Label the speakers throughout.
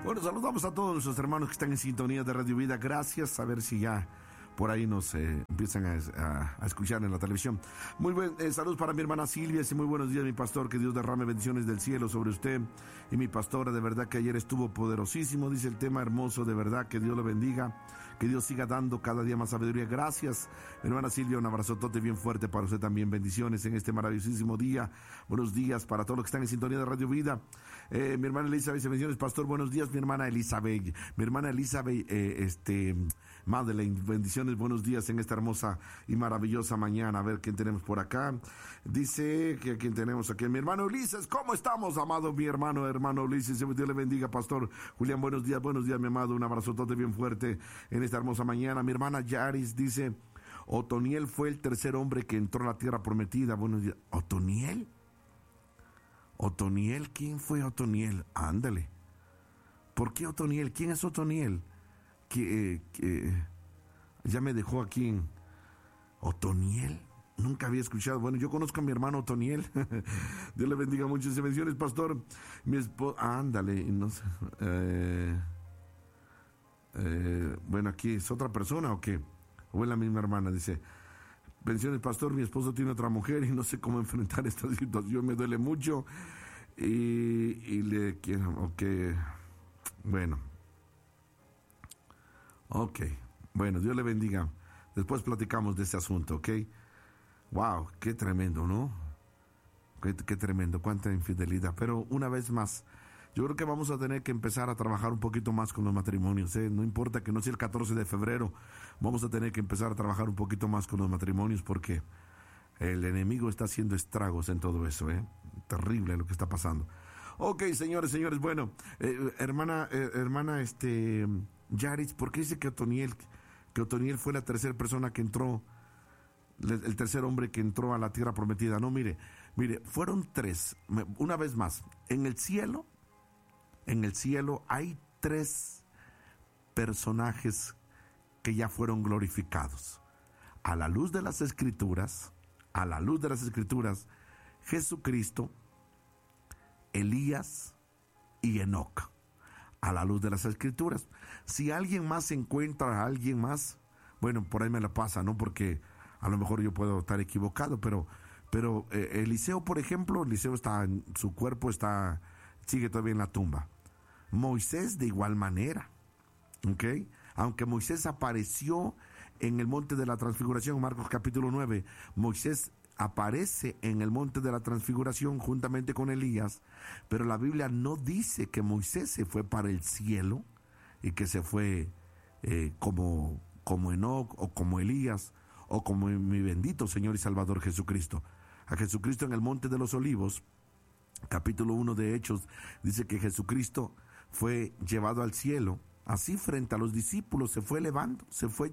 Speaker 1: Bueno, saludamos a todos nuestros hermanos que están en sintonía de Radio Vida. Gracias, a ver si ya por ahí nos empiezan a escuchar en la televisión. Muy buen saludos para mi hermana Silvia. Y muy buenos días, mi pastor. Que Dios derrame bendiciones del cielo sobre usted y mi pastora. De verdad que ayer estuvo poderosísimo. Dice el tema hermoso. De verdad que Dios le bendiga. Que Dios siga dando cada día más sabiduría. Gracias, mi hermana Silvia. Un abrazotote bien fuerte para usted también. Bendiciones en este maravillosísimo día. Buenos días para todos los que están en sintonía de Radio Vida. Mi hermana Elizabeth, bendiciones, pastor. Buenos días, mi hermana Elizabeth. Mi hermana Elizabeth, Madeleine, bendiciones. Buenos días en esta hermosa y maravillosa mañana. A ver quién tenemos por acá. Dice que quién tenemos aquí. Mi hermano Ulises, ¿cómo estamos, amado mi hermano Ulises? Dios le bendiga, pastor Julián. Buenos días, mi amado. Un abrazotote bien fuerte en esta hermosa mañana. Mi hermana Yaris dice: Otoniel fue el tercer hombre que entró a la tierra prometida. Buenos días. ¿Otoniel? ¿Otoniel? ¿Quién fue Otoniel? Ándale. ¿Por qué Otoniel? ¿Quién es Otoniel? Ya me dejó aquí en Otoniel. Nunca había escuchado. Bueno, yo conozco a mi hermano Otoniel. Dios le bendiga mucho. Bendiciones, pastor. Mi esposa. Ándale. No sé. Bueno, aquí es otra persona o qué. O es la misma hermana. Dice: bendiciones, pastor. Mi esposo tiene otra mujer y no sé cómo enfrentar esta situación. Me duele mucho. Y le quiero. Ok. Bueno. Ok. Bueno, Dios le bendiga. Después platicamos de ese asunto, ¿ok? Wow, qué tremendo, ¿no? Qué tremendo, cuánta infidelidad. Pero una vez más, yo creo que vamos a tener que empezar a trabajar un poquito más con los matrimonios, ¿eh? No importa que no sea el 14 de febrero, vamos a tener que empezar a trabajar un poquito más con los matrimonios porque el enemigo está haciendo estragos en todo eso, ¿eh? Terrible lo que está pasando. Ok, señores, bueno, hermana, Yaris, ¿por qué dice que Otoniel fue la tercera persona que entró, el tercer hombre que entró a la tierra prometida? No, mire, fueron tres. Una vez más, en el cielo hay tres personajes que ya fueron glorificados. A la luz de las Escrituras, Jesucristo, Elías y Enoc. A la luz de las Escrituras. Si alguien más encuentra a alguien más, bueno, por ahí me la pasa, ¿no? Porque a lo mejor yo puedo estar equivocado, pero Eliseo, por ejemplo, Eliseo su cuerpo sigue todavía en la tumba. Moisés de igual manera, ¿ok? Aunque Moisés apareció en el monte de la transfiguración, Marcos capítulo 9, Moisés aparece en el monte de la transfiguración juntamente con Elías, pero la Biblia no dice que Moisés se fue para el cielo y que se fue como Enoc o como Elías o como mi bendito Señor y Salvador Jesucristo. A Jesucristo en el monte de los olivos, capítulo 1 de Hechos, dice que Jesucristo fue llevado al cielo. Así frente a los discípulos se fue elevando, se fue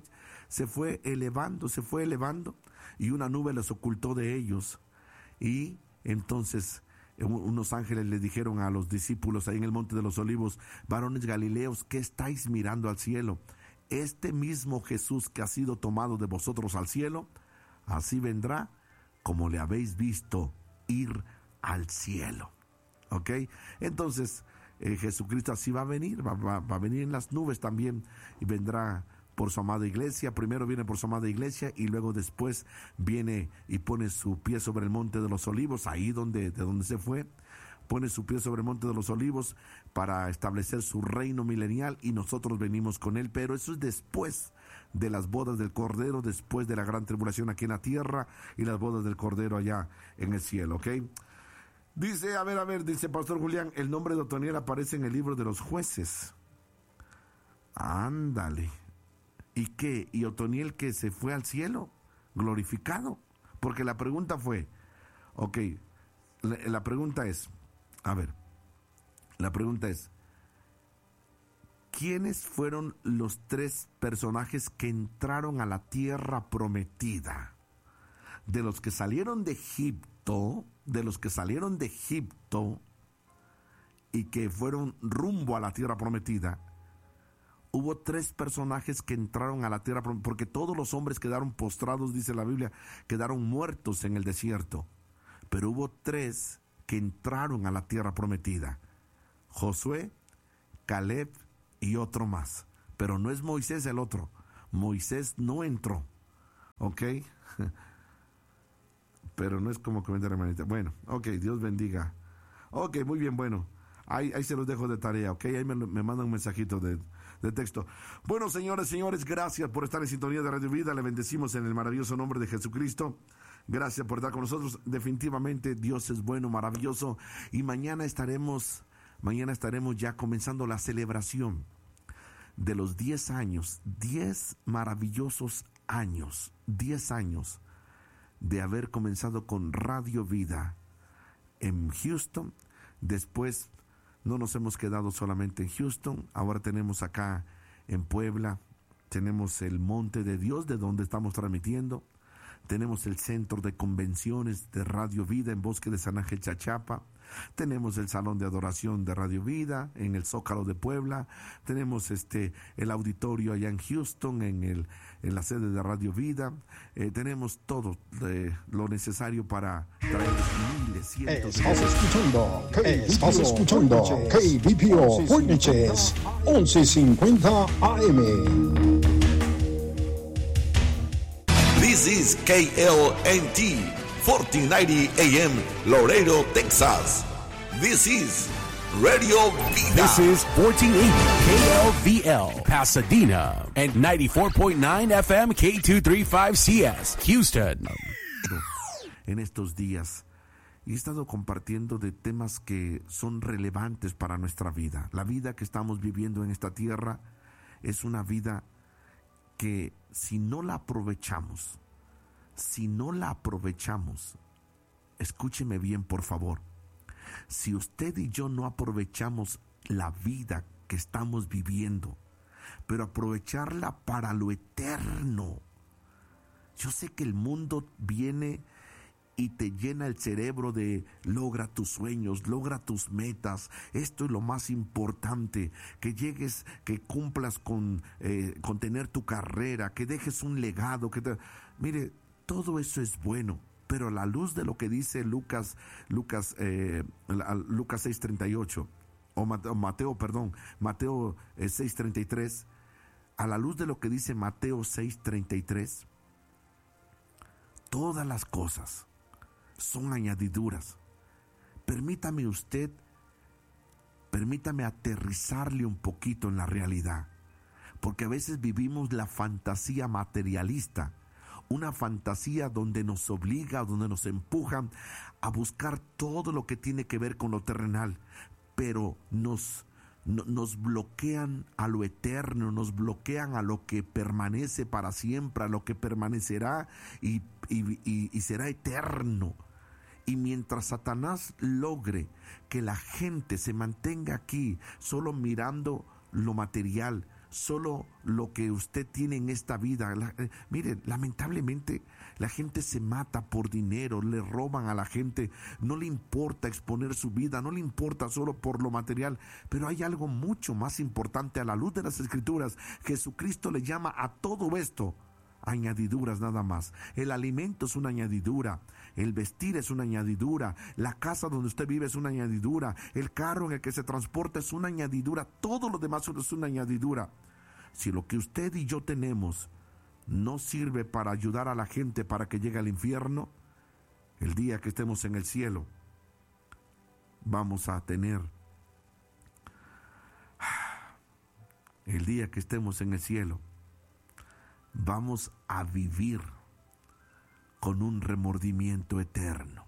Speaker 1: elevando, y una nube los ocultó de ellos. Y entonces unos ángeles le dijeron a los discípulos ahí en el monte de los olivos: varones galileos, ¿qué estáis mirando al cielo? Este mismo Jesús que ha sido tomado de vosotros al cielo, así vendrá como le habéis visto ir al cielo. ¿Ok? Entonces Jesucristo así va a venir, va a venir en las nubes también, y vendrá por su amada iglesia. Primero viene por su amada iglesia y luego después viene y pone su pie sobre el monte de los olivos, ahí de donde se fue, pone su pie sobre el monte de los olivos para establecer su reino milenial, y nosotros venimos con él. Pero eso es después de las bodas del Cordero, después de la gran tribulación aquí en la tierra y las bodas del Cordero allá en el cielo, ¿ok? Dice, a ver, dice Pastor Julián, el nombre de Otoniel aparece en el libro de los Jueces. Ándale. ¿Y qué? ¿Y Otoniel que se fue al cielo? Glorificado. Porque la pregunta fue, ok, la pregunta es, ¿quiénes fueron los tres personajes que entraron a la tierra prometida? De los que salieron de Egipto, y que fueron rumbo a la tierra prometida, hubo tres personajes que entraron a la tierra prometida, porque todos los hombres quedaron postrados, dice la Biblia, quedaron muertos en el desierto. Pero hubo tres que entraron a la tierra prometida: Josué, Caleb y otro más. Pero no es Moisés el otro. Moisés no entró. ¿Ok? Pero no es como comentar, hermanita. Bueno, ok, Dios bendiga. Ok, muy bien, bueno. Ahí se los dejo de tarea, ¿ok? Ahí me mandan un mensajito de texto. Bueno, señores, gracias por estar en sintonía de Radio Vida. Le bendecimos en el maravilloso nombre de Jesucristo. Gracias por estar con nosotros. Definitivamente Dios es bueno, maravilloso. Y mañana estaremos ya comenzando la celebración de los 10 años, 10 maravillosos años, 10 años de haber comenzado con Radio Vida en Houston. Después no nos hemos quedado solamente en Houston, ahora tenemos acá en Puebla, tenemos el Monte de Dios, de donde estamos transmitiendo, tenemos el Centro de Convenciones de Radio Vida en Bosque de San Ángel, Chachapa, tenemos el Salón de Adoración de Radio Vida en el Zócalo de Puebla, tenemos el auditorio allá en Houston, en la sede de Radio Vida, tenemos todo lo necesario para traer miles, cientos
Speaker 2: Estás escuchando KBPO Purchase 1150 AM.
Speaker 3: This is KLNT 1490 AM Laredo, Texas. This is Radio Vida.
Speaker 4: This is 1480 KLVL Pasadena and 94.9 FM K235CS Houston.
Speaker 1: En estos días he estado compartiendo de temas que son relevantes para nuestra vida. La vida que estamos viviendo en esta tierra es una vida que si no la aprovechamos, escúcheme bien por favor, si usted y yo no aprovechamos la vida que estamos viviendo, pero aprovecharla para lo eterno. Yo sé que el mundo viene y te llena el cerebro de logra tus sueños, logra tus metas. Esto es lo más importante, que llegues, que cumplas con tener tu carrera, que dejes un legado. Mire, todo eso es bueno, pero a la luz de lo que dice Lucas 6:38, o Mateo 6:33, a la luz de lo que dice Mateo 6:33, todas las cosas son añadiduras. Permítame aterrizarle un poquito en la realidad, porque a veces vivimos la fantasía materialista, una fantasía donde nos obliga, donde nos empujan a buscar todo lo que tiene que ver con lo terrenal, pero nos bloquean a lo eterno, nos bloquean a lo que permanece para siempre, a lo que permanecerá y será eterno. Y mientras Satanás logre que la gente se mantenga aquí solo mirando lo material, solo lo que usted tiene en esta vida, mire, lamentablemente la gente se mata por dinero, le roban a la gente, no le importa exponer su vida, no le importa solo por lo material, pero hay algo mucho más importante a la luz de las Escrituras. Jesucristo le llama a todo esto añadiduras nada más. El alimento es una añadidura, el vestir es una añadidura, la casa donde usted vive es una añadidura, el carro en el que se transporta es una añadidura, todo lo demás es una añadidura. Si lo que usted y yo tenemos no sirve para ayudar a la gente para que llegue al infierno, el día que estemos en el cielo vamos a tener, el día que estemos en el cielo vamos a vivir con un remordimiento eterno.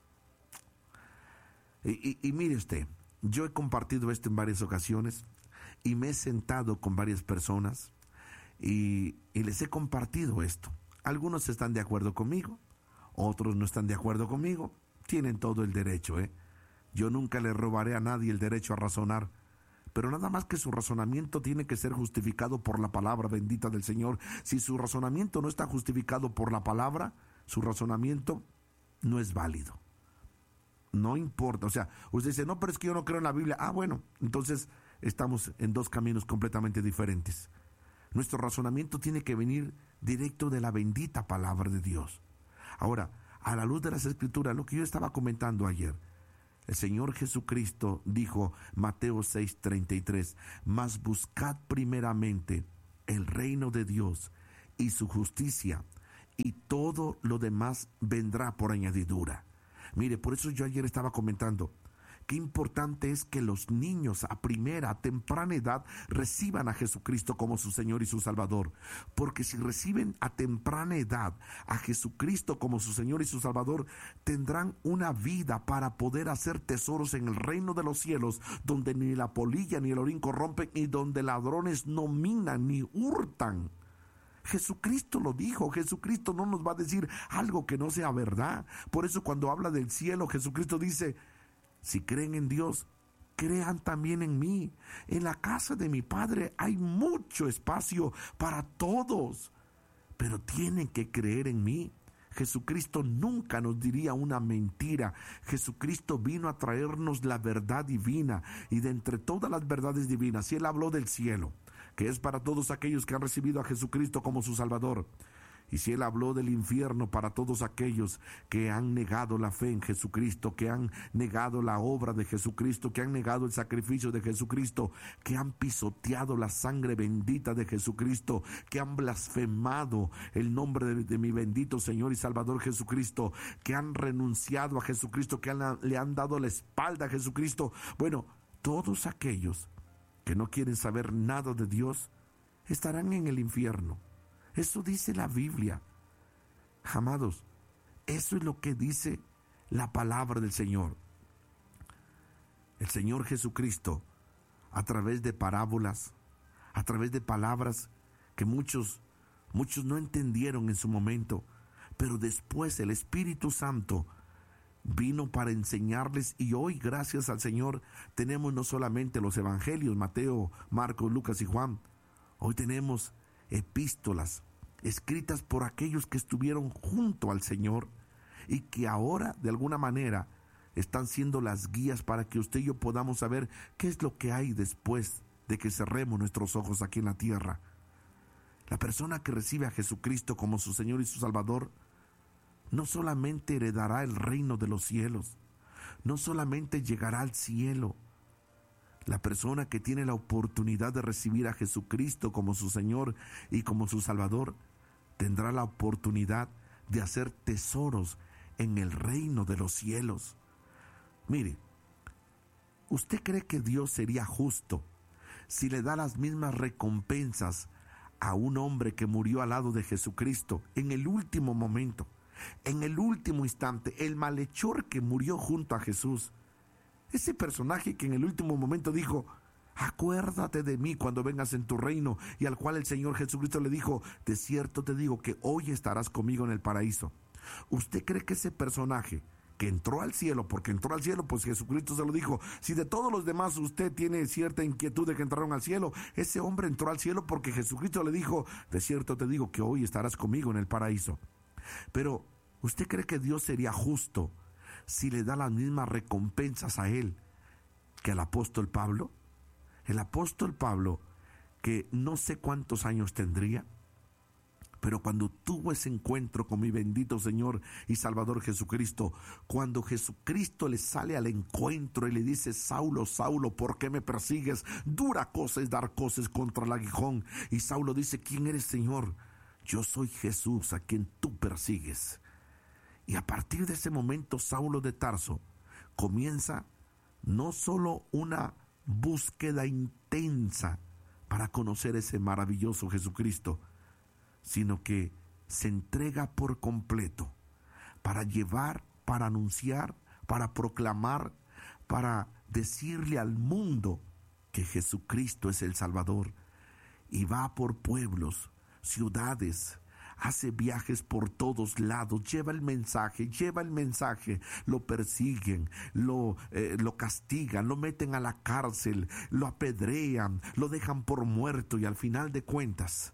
Speaker 1: Y mire usted, yo he compartido esto en varias ocasiones y me he sentado con varias personas y les he compartido esto. Algunos están de acuerdo conmigo, otros no están de acuerdo conmigo. Tienen todo el derecho, Yo nunca le robaré a nadie el derecho a razonar, pero nada más que su razonamiento tiene que ser justificado por la palabra bendita del Señor. Si su razonamiento no está justificado por la palabra, su razonamiento no es válido. No importa, o sea, usted dice, no, pero es que yo no creo en la Biblia. Ah, bueno, entonces estamos en dos caminos completamente diferentes. Nuestro razonamiento tiene que venir directo de la bendita palabra de Dios. Ahora, a la luz de las Escrituras, lo que yo estaba comentando ayer, El Señor Jesucristo dijo, Mateo 6:33, mas buscad primeramente el reino de Dios y su justicia, y todo lo demás vendrá por añadidura. Mire, por eso yo ayer estaba comentando, qué importante es que los niños a temprana edad reciban a Jesucristo como su Señor y su Salvador. Porque si reciben a temprana edad a Jesucristo como su Señor y su Salvador, tendrán una vida para poder hacer tesoros en el reino de los cielos, donde ni la polilla ni el orín corrompen y donde ladrones no minan ni hurtan. Jesucristo lo dijo. Jesucristo no nos va a decir algo que no sea verdad. Por eso cuando habla del cielo, Jesucristo dice, si creen en Dios, crean también en mí. En la casa de mi Padre hay mucho espacio para todos, pero tienen que creer en mí. Jesucristo nunca nos diría una mentira. Jesucristo vino a traernos la verdad divina, y de entre todas las verdades divinas, si Él habló del cielo, que es para todos aquellos que han recibido a Jesucristo como su Salvador, y si Él habló del infierno para todos aquellos que han negado la fe en Jesucristo, que han negado la obra de Jesucristo, que han negado el sacrificio de Jesucristo, que han pisoteado la sangre bendita de Jesucristo, que han blasfemado el nombre de mi bendito Señor y Salvador Jesucristo, que han renunciado a Jesucristo, que le han dado la espalda a Jesucristo. Bueno, todos aquellos que no quieren saber nada de Dios estarán en el infierno. Eso dice la Biblia. Amados, eso es lo que dice la palabra del Señor. El Señor Jesucristo, a través de parábolas, a través de palabras que muchos no entendieron en su momento, pero después el Espíritu Santo vino para enseñarles, y hoy, gracias al Señor, tenemos no solamente los evangelios, Mateo, Marcos, Lucas y Juan. Hoy tenemos epístolas escritas por aquellos que estuvieron junto al Señor y que ahora de alguna manera están siendo las guías para que usted y yo podamos saber qué es lo que hay después de que cerremos nuestros ojos aquí en la tierra. La persona que recibe a Jesucristo como su Señor y su Salvador no solamente heredará el reino de los cielos, no solamente llegará al cielo. La persona que tiene la oportunidad de recibir a Jesucristo como su Señor y como su Salvador, tendrá la oportunidad de hacer tesoros en el reino de los cielos. Mire, ¿usted cree que Dios sería justo si le da las mismas recompensas a un hombre que murió al lado de Jesucristo en el último momento, en el último instante, el malhechor que murió junto a Jesús? Ese personaje que en el último momento dijo, acuérdate de mí cuando vengas en tu reino, y al cual el Señor Jesucristo le dijo, de cierto te digo que hoy estarás conmigo en el paraíso. ¿Usted cree que ese personaje que entró al cielo, porque entró al cielo, pues Jesucristo se lo dijo, si de todos los demás usted tiene cierta inquietud de que entraron al cielo, ese hombre entró al cielo porque Jesucristo le dijo, de cierto te digo que hoy estarás conmigo en el paraíso? Pero, ¿usted cree que Dios sería justo si le da las mismas recompensas a él que al apóstol Pablo? El apóstol Pablo, que no sé cuántos años tendría, pero cuando tuvo ese encuentro con mi bendito Señor y Salvador Jesucristo, cuando Jesucristo le sale al encuentro y le dice, Saulo, Saulo, ¿por qué me persigues? Dura cosa es dar cosas contra el aguijón. Y Saulo dice, ¿quién eres, Señor? Yo soy Jesús a quien tú persigues. Y a partir de ese momento, Saulo de Tarso comienza no solo una búsqueda intensa para conocer ese maravilloso Jesucristo, sino que se entrega por completo para llevar, para anunciar, para proclamar, para decirle al mundo que Jesucristo es el Salvador. Y va por pueblos, ciudades, hace viajes por todos lados, lleva el mensaje, lo persiguen, lo castigan, lo meten a la cárcel, lo apedrean, lo dejan por muerto y al final de cuentas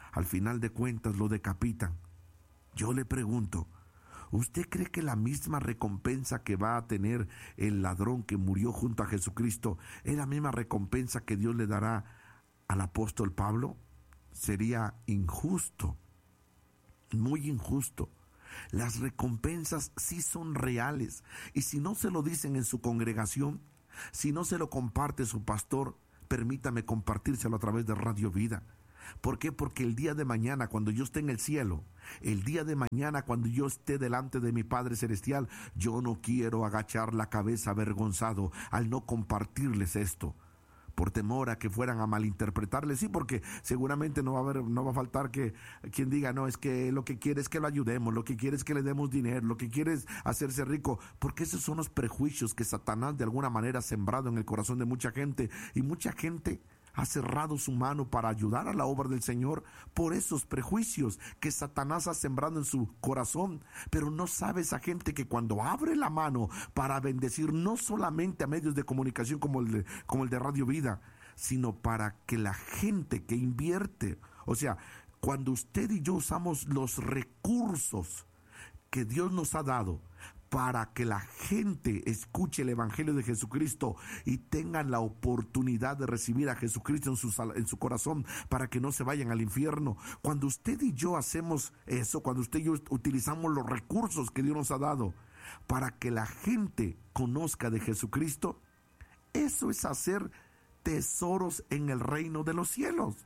Speaker 1: lo decapitan. Yo le pregunto, ¿usted cree que la misma recompensa que va a tener el ladrón que murió junto a Jesucristo es la misma recompensa que Dios le dará al apóstol Pablo? Sería injusto, muy injusto, Las recompensas sí son reales. Y si no se lo dicen en su congregación, si no se lo comparte su pastor, permítame compartírselo a través de Radio Vida. ¿Por qué? Porque el día de mañana, cuando yo esté en el cielo, el día de mañana, cuando yo esté delante de mi Padre Celestial, yo no quiero agachar la cabeza avergonzado al no compartirles esto, por temor a que fueran a malinterpretarles. Sí, porque seguramente no va a faltar que quien diga, no, es que lo que quiere es que lo ayudemos, lo que quiere es que le demos dinero, lo que quiere es hacerse rico, porque esos son los prejuicios que Satanás de alguna manera ha sembrado en el corazón de mucha gente, y mucha gente ha cerrado su mano para ayudar a la obra del Señor por esos prejuicios que Satanás ha sembrado en su corazón. Pero no sabe esa gente que cuando abre la mano para bendecir, no solamente a medios de comunicación como el de Radio Vida, sino para que la gente que invierte, o sea, cuando usted y yo usamos los recursos que Dios nos ha dado para que la gente escuche el Evangelio de Jesucristo y tengan la oportunidad de recibir a Jesucristo en su corazón, para que no se vayan al infierno. Cuando usted y yo hacemos eso, cuando usted y yo utilizamos los recursos que Dios nos ha dado para que la gente conozca de Jesucristo, eso es hacer tesoros en el reino de los cielos.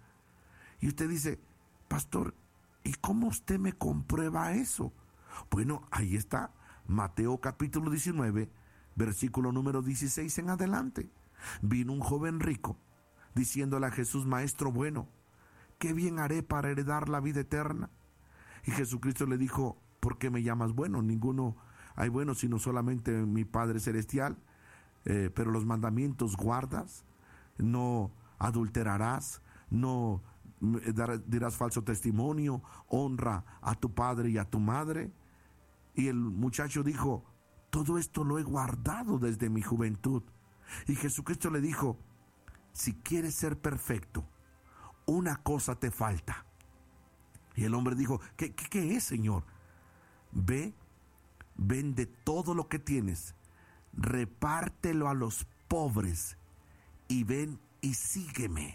Speaker 1: Y usted dice, pastor, ¿y cómo usted me comprueba eso? Bueno, ahí está. Mateo capítulo 19, versículo número 16 en adelante. Vino un joven rico, diciéndole a Jesús, Maestro bueno, ¿qué bien haré para heredar la vida eterna? Y Jesucristo le dijo, ¿por qué me llamas bueno? Ninguno hay bueno sino solamente mi Padre Celestial. Pero los mandamientos guardas: no adulterarás, no dirás falso testimonio, honra a tu padre y a tu madre. Y el muchacho dijo, todo esto lo he guardado desde mi juventud. Y Jesucristo le dijo, si quieres ser perfecto, una cosa te falta. Y el hombre dijo, ¿qué es, Señor? Ve, vende todo lo que tienes, repártelo a los pobres y ven y sígueme.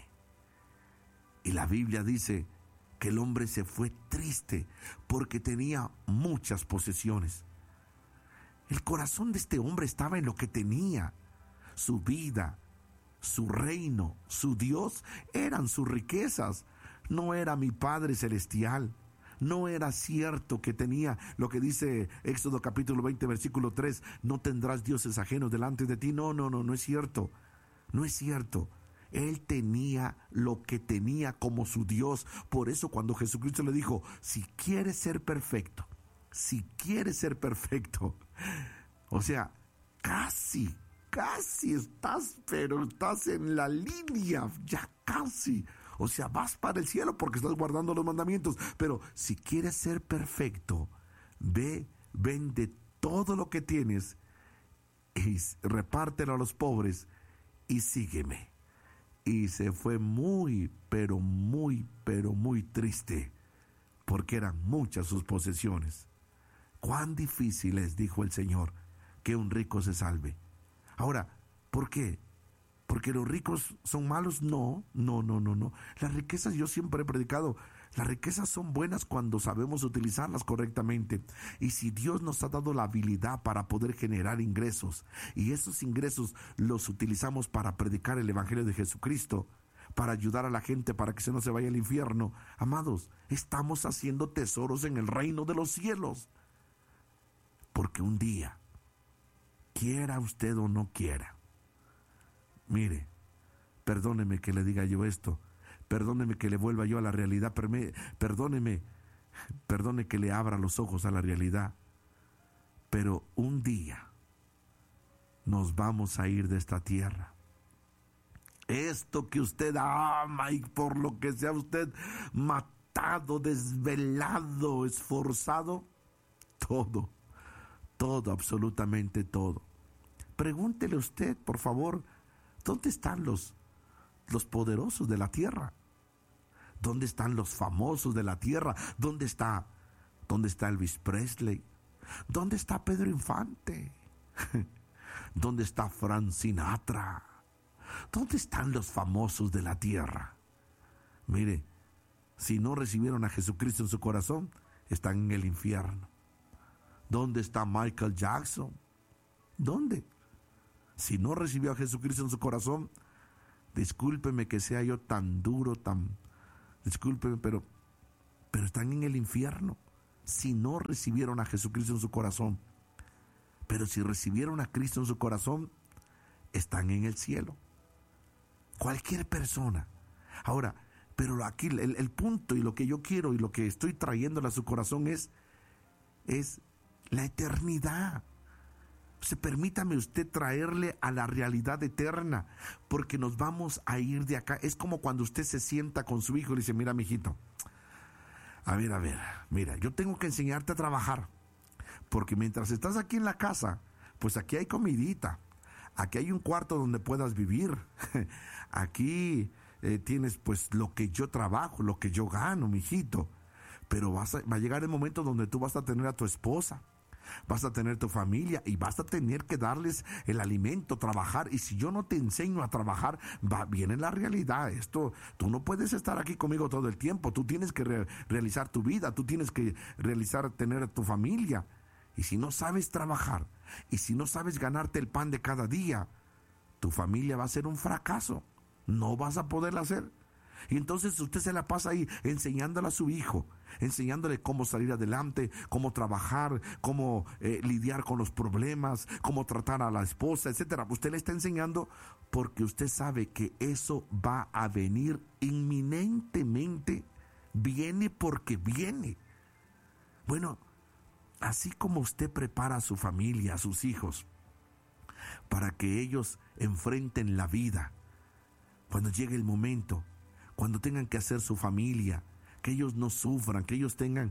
Speaker 1: Y la Biblia dice que el hombre se fue triste porque tenía muchas posesiones. El corazón de este hombre estaba en lo que tenía. Su vida, su reino, su Dios eran sus riquezas. No era mi Padre Celestial. No era cierto que tenía lo que dice Éxodo capítulo 20 versículo 3, no tendrás dioses ajenos delante de ti. No es cierto. No es cierto. Él tenía lo que tenía como su Dios. Por eso cuando Jesucristo le dijo, si quieres ser perfecto, o sea, casi estás, pero estás en la línea, ya casi. O sea, vas para el cielo porque estás guardando los mandamientos. Pero si quieres ser perfecto, ve, vende todo lo que tienes y repártelo a los pobres y sígueme. Y se fue muy triste, porque eran muchas sus posesiones. Cuán difícil es, dijo el Señor, que un rico se salve. Ahora, ¿por qué? ¿Porque los ricos son malos? No. Las riquezas, yo siempre he predicado, las riquezas son buenas cuando sabemos utilizarlas correctamente. Y si Dios nos ha dado la habilidad para poder generar ingresos, y esos ingresos los utilizamos para predicar el Evangelio de Jesucristo, para ayudar a la gente para que no se vaya al infierno, amados, estamos haciendo tesoros en el reino de los cielos. Porque un día, quiera usted o no quiera, mire, perdóneme que le diga yo esto, perdóneme que le vuelva yo a la realidad, perdóneme que le abra los ojos a la realidad, pero un día nos vamos a ir de esta tierra. Esto que usted ama y por lo que sea usted matado, desvelado, esforzado, todo, absolutamente todo. Pregúntele usted, por favor, ¿dónde están los poderosos de la tierra? ¿Dónde están los famosos de la tierra? ¿Dónde está Elvis Presley? ¿Dónde está Pedro Infante? ¿Dónde está Frank Sinatra? ¿Dónde están los famosos de la tierra? Mire, si no recibieron a Jesucristo en su corazón, están en el infierno. ¿Dónde está Michael Jackson? ¿Dónde? Si no recibió a Jesucristo en su corazón, discúlpeme que sea yo tan duro, discúlpeme, pero están en el infierno si no recibieron a Jesucristo en su corazón. Pero si recibieron a Cristo en su corazón, están en el cielo. Cualquier persona. Ahora, pero aquí el punto y lo que yo quiero y lo que estoy trayéndole a su corazón es la eternidad. Permítame usted traerle a la realidad eterna, porque nos vamos a ir de acá. Es como cuando usted se sienta con su hijo y le dice: mira, mijito, a ver, mira, yo tengo que enseñarte a trabajar, porque mientras estás aquí en la casa, pues aquí hay comidita, aquí hay un cuarto donde puedas vivir, aquí tienes pues lo que yo trabajo, lo que yo gano, mijito, pero va a llegar el momento donde tú vas a tener a tu esposa, vas a tener tu familia y vas a tener que darles el alimento, trabajar. Y si yo no te enseño a trabajar, viene la realidad. Tú no puedes estar aquí conmigo todo el tiempo. Tú tienes que realizar tu vida, tú tienes que tener tu familia. Y si no sabes trabajar, y si no sabes ganarte el pan de cada día, tu familia va a ser un fracaso. No vas a poderla hacer. Y entonces usted se la pasa ahí enseñándole a su hijo, enseñándole cómo salir adelante, cómo trabajar, cómo lidiar con los problemas, cómo tratar a la esposa, etcétera. Usted le está enseñando porque usted sabe que eso va a venir inminentemente. Viene porque viene. Bueno, así como usted prepara a su familia, a sus hijos, para que ellos enfrenten la vida, cuando llegue el momento, cuando tengan que hacer su familia, que ellos no sufran, que ellos tengan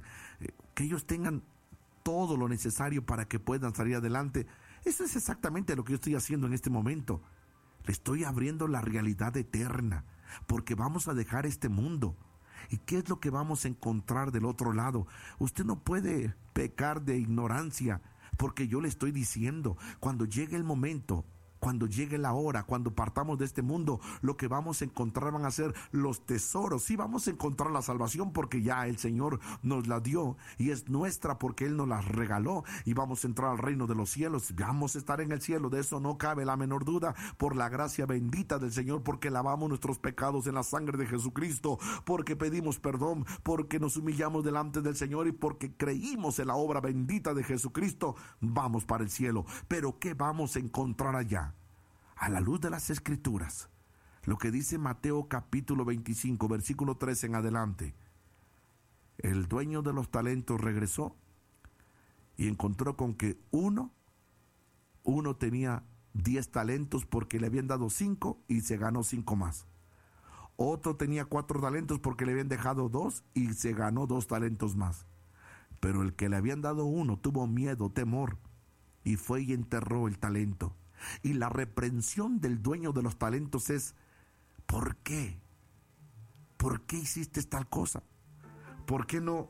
Speaker 1: todo lo necesario para que puedan salir adelante. Eso es exactamente lo que yo estoy haciendo en este momento. Le estoy abriendo la realidad eterna, porque vamos a dejar este mundo. ¿Y qué es lo que vamos a encontrar del otro lado? Usted no puede pecar de ignorancia, porque yo le estoy diciendo, cuando llegue el momento, cuando llegue la hora, cuando partamos de este mundo, lo que vamos a encontrar van a ser los tesoros. Sí, vamos a encontrar la salvación porque ya el Señor nos la dio y es nuestra porque Él nos la regaló, y vamos a entrar al reino de los cielos. Vamos a estar en el cielo, de eso no cabe la menor duda, por la gracia bendita del Señor, porque lavamos nuestros pecados en la sangre de Jesucristo, porque pedimos perdón, porque nos humillamos delante del Señor y porque creímos en la obra bendita de Jesucristo. Vamos para el cielo. Pero ¿qué vamos a encontrar allá? A la luz de las Escrituras, lo que dice Mateo capítulo 25, versículo 13 en adelante. El dueño de los talentos regresó y encontró con que uno tenía 10 talentos porque le habían dado 5 y se ganó 5 más. Otro tenía 4 talentos porque le habían dejado 2 y se ganó 2 talentos más. Pero el que le habían dado 1 tuvo miedo, temor, y fue y enterró el talento. Y la reprensión del dueño de los talentos es: ¿por qué? ¿Por qué hiciste tal cosa? ¿Por qué no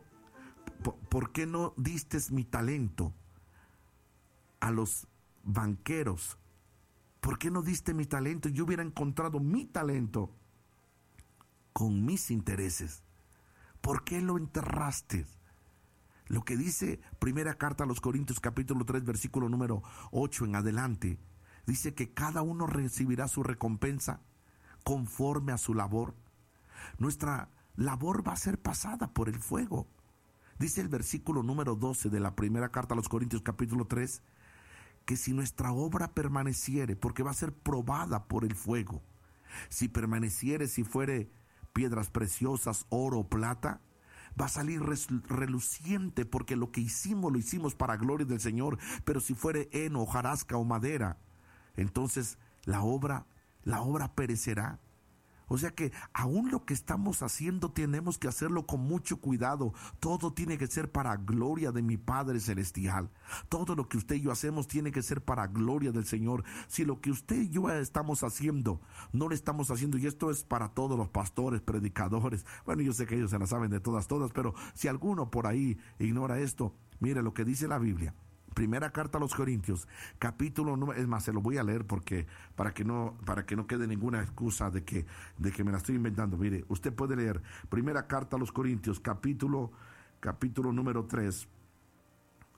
Speaker 1: diste mi talento a los banqueros? ¿Por qué no diste mi talento? Yo hubiera encontrado mi talento con mis intereses. ¿Por qué lo enterraste? Lo que dice primera carta a los Corintios capítulo 3 versículo número 8 en adelante, dice que cada uno recibirá su recompensa conforme a su labor. Nuestra labor va a ser pasada por el fuego. Dice el versículo número 12 de la primera carta a los Corintios capítulo 3, que si nuestra obra permaneciere, porque va a ser probada por el fuego, si permaneciere, si fuere piedras preciosas, oro o plata, va a salir reluciente, porque lo que hicimos lo hicimos para gloria del Señor. Pero si fuere heno, hojarasca o madera, entonces la obra perecerá. O sea que aún lo que estamos haciendo tenemos que hacerlo con mucho cuidado. Todo tiene que ser para gloria de mi Padre Celestial. Todo lo que usted y yo hacemos tiene que ser para gloria del Señor. Si lo que usted y yo estamos haciendo, no lo estamos haciendo, y esto es para todos los pastores, predicadores, bueno, yo sé que ellos se la saben de todas, pero si alguno por ahí ignora esto, mire lo que dice la Biblia. Primera carta a los Corintios, capítulo 9, es más, se lo voy a leer porque para que no quede ninguna excusa de que me la estoy inventando. Mire, usted puede leer Primera carta a los Corintios, capítulo número 3,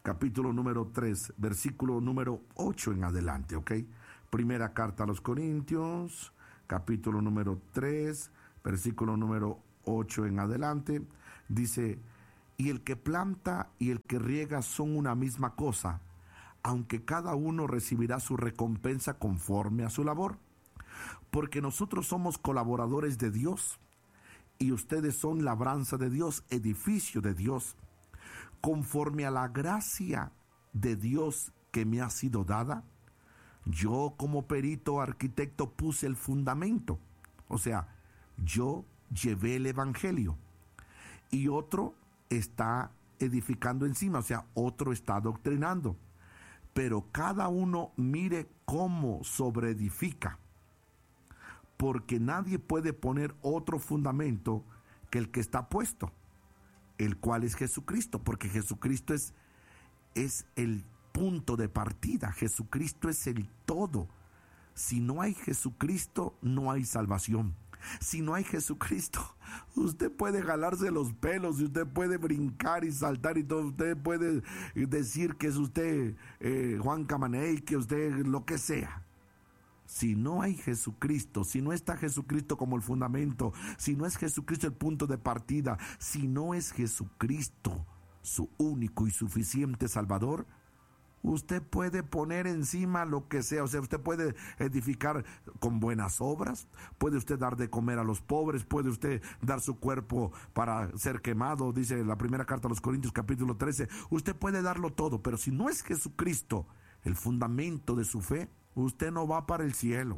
Speaker 1: capítulo número 3, versículo número 8 en adelante, ¿ok? Primera carta a los Corintios, capítulo número 3, versículo número 8 en adelante, dice: y el que planta y el que riega son una misma cosa, aunque cada uno recibirá su recompensa conforme a su labor. Porque nosotros somos colaboradores de Dios, y ustedes son labranza de Dios, edificio de Dios. Conforme a la gracia de Dios que me ha sido dada, yo como perito arquitecto puse el fundamento. O sea, yo llevé el evangelio y otro está edificando encima, o sea, otro está doctrinando. Pero cada uno mire cómo sobreedifica, porque nadie puede poner otro fundamento que el que está puesto, el cual es Jesucristo, porque Jesucristo es el punto de partida. Jesucristo es el todo. Si no hay Jesucristo, no hay salvación. Si no hay Jesucristo, usted puede jalarse los pelos y usted puede brincar y saltar y todo. Usted puede decir que es usted Juan Camaney, que usted lo que sea. Si no hay Jesucristo, si no está Jesucristo como el fundamento, si no es Jesucristo el punto de partida, si no es Jesucristo su único y suficiente Salvador, usted puede poner encima lo que sea. O sea, usted puede edificar con buenas obras, puede usted dar de comer a los pobres, puede usted dar su cuerpo para ser quemado, dice la primera carta a los Corintios capítulo 13. Usted puede darlo todo, pero si no es Jesucristo el fundamento de su fe, usted no va para el cielo.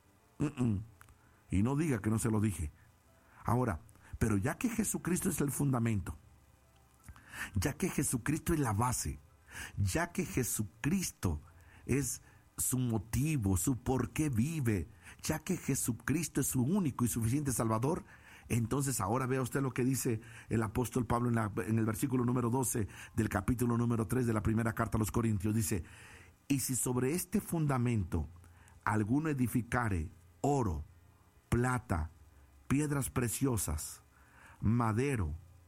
Speaker 1: Y no diga que no se lo dije. Ahora, pero ya que Jesucristo es el fundamento, ya que Jesucristo es la base, ya que Jesucristo es su motivo, su por qué vive, ya que Jesucristo es su único y suficiente Salvador, entonces ahora vea usted lo que dice el apóstol Pablo en el versículo número 12 del capítulo número 3 de la primera carta a los Corintios. Dice: y si sobre este fundamento alguno edificare oro, plata, piedras preciosas, madera,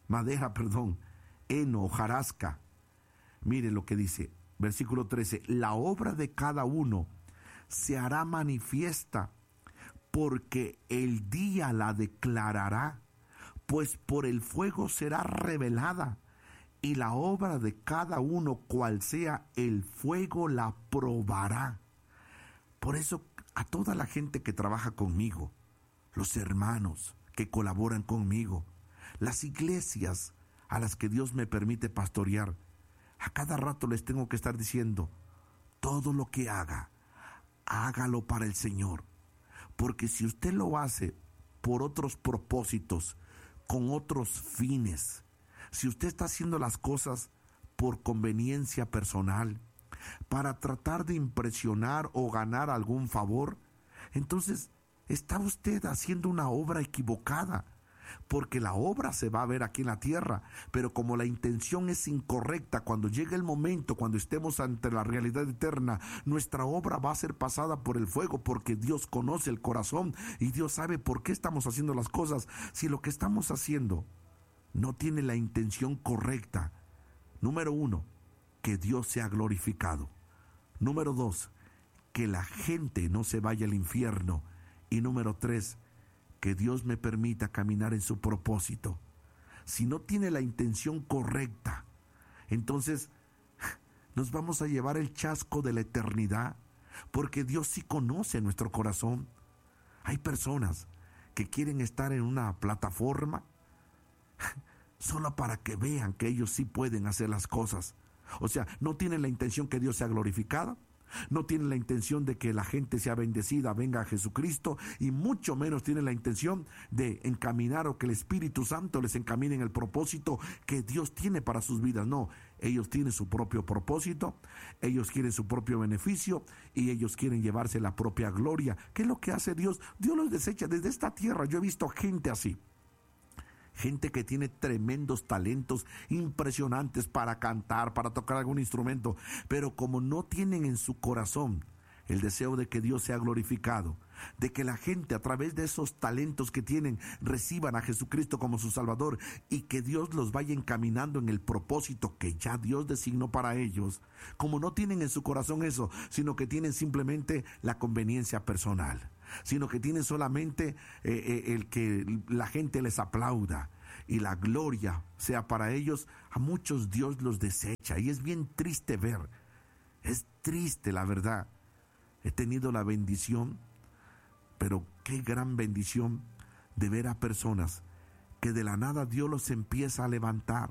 Speaker 1: heno, hojarasca. Mire lo que dice, versículo 13: la obra de cada uno se hará manifiesta, porque el día la declarará, pues por el fuego será revelada, y la obra de cada uno, cual sea, el fuego la probará. Por eso, a toda la gente que trabaja conmigo, los hermanos que colaboran conmigo, las iglesias a las que Dios me permite pastorear, a cada rato les tengo que estar diciendo: todo lo que haga, hágalo para el Señor. Porque si usted lo hace por otros propósitos, con otros fines, si usted está haciendo las cosas por conveniencia personal, para tratar de impresionar o ganar algún favor, entonces está usted haciendo una obra equivocada. Porque la obra se va a ver aquí en la tierra, pero como la intención es incorrecta, cuando llegue el momento, cuando estemos ante la realidad eterna, nuestra obra va a ser pasada por el fuego, porque Dios conoce el corazón y Dios sabe por qué estamos haciendo las cosas. Si lo que estamos haciendo no tiene la intención correcta, número 1, que Dios sea glorificado. Número 2, que la gente no se vaya al infierno. Y número 3, que Dios me permita caminar en su propósito. Si no tiene la intención correcta, entonces nos vamos a llevar el chasco de la eternidad, porque Dios sí conoce nuestro corazón. Hay personas que quieren estar en una plataforma solo para que vean que ellos sí pueden hacer las cosas. O sea, no tienen la intención que Dios sea glorificado, no tienen la intención de que la gente sea bendecida, venga a Jesucristo, y mucho menos tienen la intención de encaminar o que el Espíritu Santo les encamine en el propósito que Dios tiene para sus vidas. No, ellos tienen su propio propósito, ellos quieren su propio beneficio y ellos quieren llevarse la propia gloria. ¿Qué es lo que hace Dios? Dios los desecha desde esta tierra. Yo he visto gente así. Gente que tiene tremendos talentos impresionantes para cantar, para tocar algún instrumento, pero como no tienen en su corazón el deseo de que Dios sea glorificado, de que la gente a través de esos talentos que tienen reciban a Jesucristo como su Salvador y que Dios los vaya encaminando en el propósito que ya Dios designó para ellos, como no tienen en su corazón eso, sino que tienen simplemente la conveniencia personal, sino que tienen solamente el que la gente les aplauda y la gloria sea para ellos. A muchos Dios los desecha y es bien triste ver, es triste la verdad. He tenido la bendición, pero qué gran bendición de ver a personas que de la nada Dios los empieza a levantar,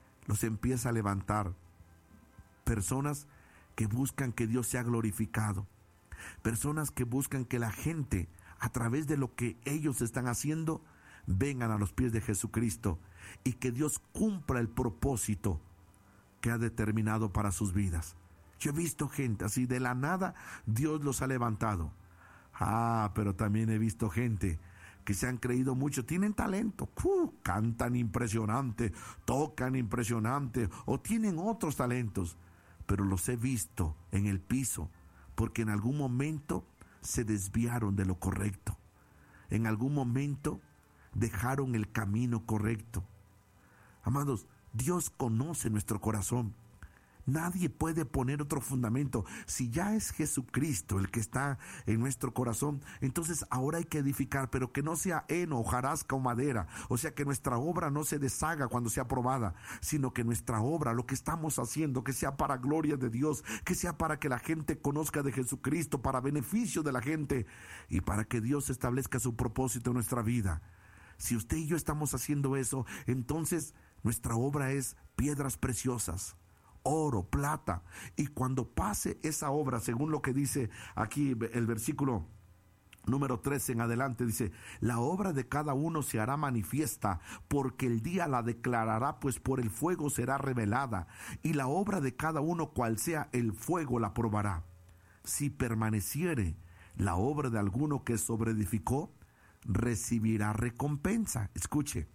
Speaker 1: personas que buscan que Dios sea glorificado, personas que buscan que la gente, a través de lo que ellos están haciendo, vengan a los pies de Jesucristo y que Dios cumpla el propósito que ha determinado para sus vidas. Yo he visto gente así, de la nada Dios los ha levantado. Pero también he visto gente que se han creído mucho, tienen talento, cantan impresionante, tocan impresionante, o tienen otros talentos, pero los he visto en el piso, porque en algún momento se desviaron de lo correcto, en algún momento dejaron el camino correcto. Amados, Dios conoce nuestro corazón. Nadie puede poner otro fundamento. Si ya es Jesucristo el que está en nuestro corazón, entonces ahora hay que edificar, pero que no sea heno, hojarasca o madera. O sea, que nuestra obra no se deshaga cuando sea probada, sino que nuestra obra, lo que estamos haciendo, que sea para gloria de Dios, que sea para que la gente conozca de Jesucristo, para beneficio de la gente y para que Dios establezca su propósito en nuestra vida. Si usted y yo estamos haciendo eso, entonces nuestra obra es piedras preciosas, oro, plata, y cuando pase esa obra, según lo que dice aquí el versículo número 13 en adelante, dice: la obra de cada uno se hará manifiesta, porque el día la declarará, pues por el fuego será revelada, y la obra de cada uno, cual sea, el fuego la probará. Si permaneciere la obra de alguno que sobreedificó, recibirá recompensa. Escuche,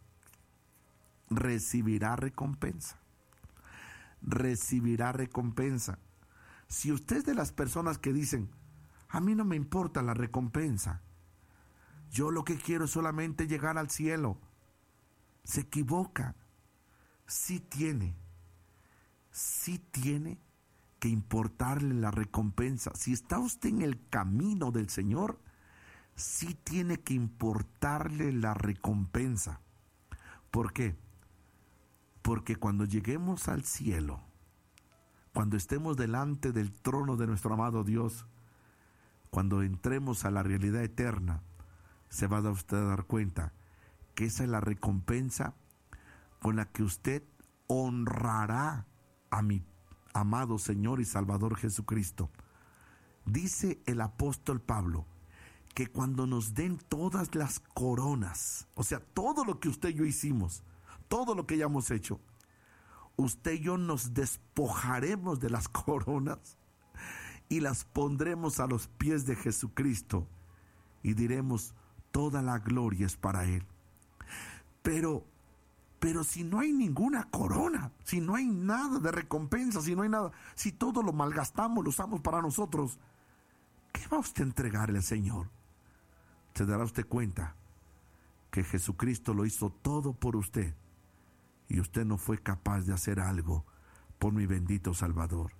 Speaker 1: recibirá recompensa. Recibirá recompensa. Si usted es de las personas que dicen: a mí no me importa la recompensa, yo lo que quiero es solamente llegar al cielo, se equivoca. Sí tiene que importarle la recompensa. Si está usted en el camino del Señor, sí tiene que importarle la recompensa. ¿Por qué? Porque cuando lleguemos al cielo, cuando estemos delante del trono de nuestro amado Dios, cuando entremos a la realidad eterna, se va a usted a dar cuenta que esa es la recompensa con la que usted honrará a mi amado Señor y Salvador Jesucristo. Dice el apóstol Pablo que cuando nos den todas las coronas, o sea, todo lo que usted y yo hicimos, todo lo que hayamos hecho, usted y yo nos despojaremos de las coronas y las pondremos a los pies de Jesucristo y diremos: toda la gloria es para Él. Pero si no hay ninguna corona, si no hay nada de recompensa, si no hay nada, si todo lo malgastamos, lo usamos para nosotros, ¿qué va usted a entregarle al Señor? Se dará usted cuenta que Jesucristo lo hizo todo por usted y usted no fue capaz de hacer algo por mi bendito Salvador.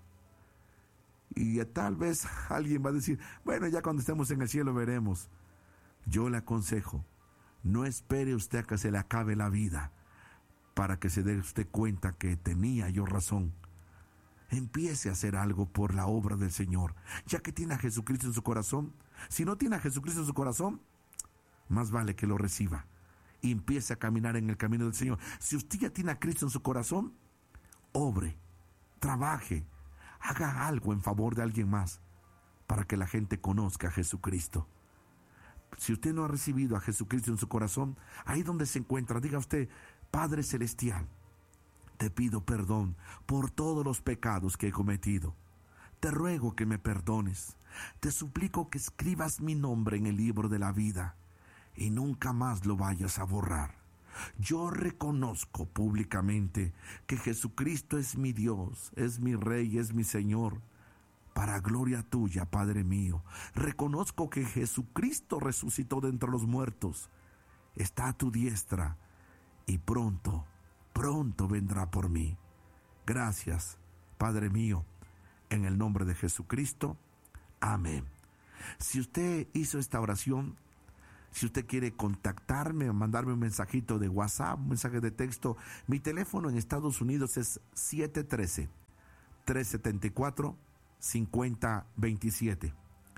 Speaker 1: Y tal vez alguien va a decir: bueno, ya cuando estemos en el cielo veremos. Yo le aconsejo, no espere usted a que se le acabe la vida para que se dé usted cuenta que tenía yo razón. Empiece a hacer algo por la obra del Señor, ya que tiene a Jesucristo en su corazón. Si no tiene a Jesucristo en su corazón, más vale que lo reciba y empiece a caminar en el camino del Señor. Si usted ya tiene a Cristo en su corazón, obre, trabaje, haga algo en favor de alguien más para que la gente conozca a Jesucristo. Si usted no ha recibido a Jesucristo en su corazón, ahí donde se encuentra, diga usted: Padre Celestial, te pido perdón por todos los pecados que he cometido. Te ruego que me perdones. Te suplico que escribas mi nombre en el libro de la vida y nunca más lo vayas a borrar. Yo reconozco públicamente que Jesucristo es mi Dios, es mi Rey, es mi Señor. para gloria tuya, Padre mío. Reconozco que Jesucristo resucitó de entre los muertos, está a tu diestra y pronto vendrá por mí. Gracias, Padre mío, en el nombre de Jesucristo. Amén. Si usted hizo esta oración, si usted quiere contactarme o mandarme un mensajito de WhatsApp, un mensaje de texto, mi teléfono en Estados Unidos es 713-374-5027.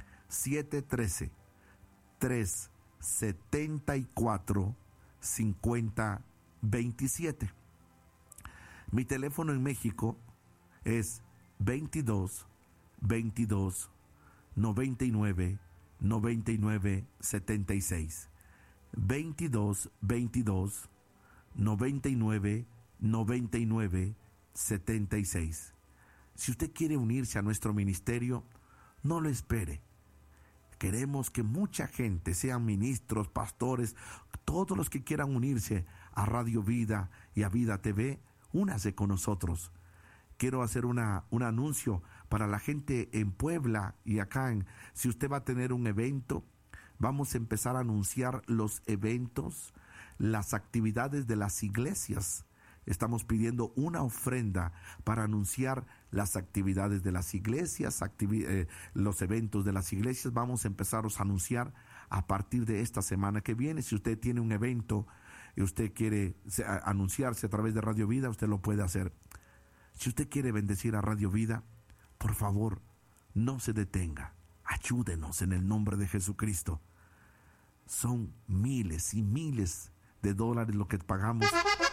Speaker 1: 713-374-5027. Mi teléfono en México es 22 22 99 99 76. 22 22 99 99 76. Si usted quiere unirse a nuestro ministerio, no lo espere. Queremos que mucha gente, sean ministros, pastores, todos los que quieran unirse a Radio Vida y a Vida TV, únase con nosotros. Quiero hacer un anuncio para la gente en Puebla y acá. Si usted va a tener un evento, vamos a empezar a anunciar los eventos, las actividades de las iglesias. Estamos pidiendo una ofrenda para anunciar las actividades de las iglesias, los eventos de las iglesias. Vamos a empezarlos a anunciar a partir de esta semana que viene. Si usted tiene un evento y usted quiere anunciarse a través de Radio Vida, usted lo puede hacer. Si usted quiere bendecir a Radio Vida, por favor, no se detenga. Ayúdenos en el nombre de Jesucristo. Son miles y miles de dólares lo que pagamos